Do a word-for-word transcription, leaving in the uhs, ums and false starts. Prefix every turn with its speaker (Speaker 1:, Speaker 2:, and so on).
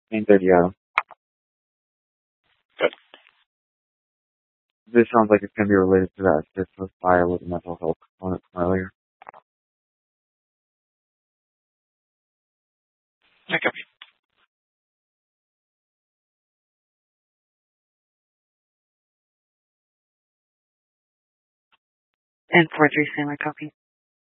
Speaker 1: Ain't good, yeah.
Speaker 2: Good.
Speaker 1: This sounds like it's going to be related to that syphilis file with the mental health component from earlier.
Speaker 2: That could be.
Speaker 3: And four three, same copy.